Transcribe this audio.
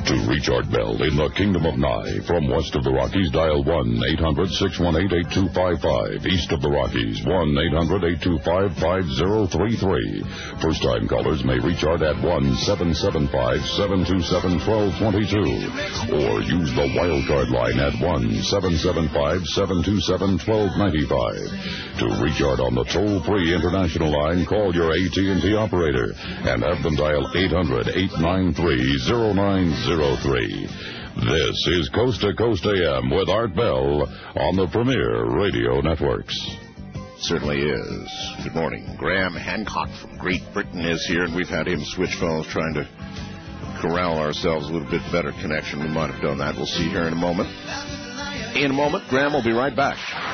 To reach Art Bell in the Kingdom of Nye, from west of the Rockies, dial 1-800-618-8255. East of the Rockies, 1-800-825-5033. First-time callers may reach Art at 1-775-727-1222. Or use the wildcard line at 1-775-727-1295. To reach Art on the toll-free international line, call your AT&T operator and have them dial 800-893-0903. This is Coast to Coast AM with Art Bell on the Premier Radio Networks. Certainly is. Good morning. Graham Hancock from Great Britain is here, and we've had him switch phones trying to corral ourselves a little bit better connection. We might have done that. We'll see here in a moment. In a moment, Graham will be right back.